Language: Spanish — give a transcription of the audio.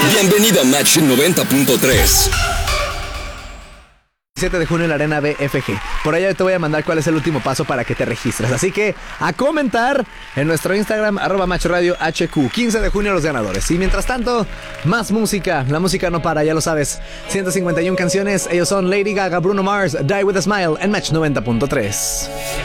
Bienvenido a Match 90.3. 7 de junio en la Arena BFG. Por allá te voy a mandar cuál es el último paso para que te registres. Así que a comentar en nuestro Instagram, @MatchRadioHQ. 15 de junio los ganadores. Y mientras tanto, más música. La música no para, ya lo sabes. 151 canciones. Ellos son Lady Gaga, Bruno Mars, Die With A Smile en Match 90.3.